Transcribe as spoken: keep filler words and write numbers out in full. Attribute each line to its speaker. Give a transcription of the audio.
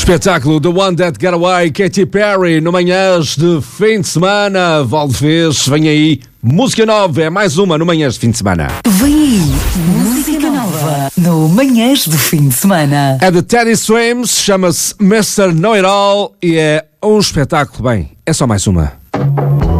Speaker 1: Espetáculo The One That Got Away, Katy Perry, no Manhãs de Fim de Semana. Valdevez, vem aí, música nova, é mais uma no Manhãs de Fim de Semana.
Speaker 2: Vem aí, música nova no Manhãs de Fim de Semana.
Speaker 1: É de Teddy Swims, chama-se mister Know It All e é um espetáculo. Bem, é só mais uma.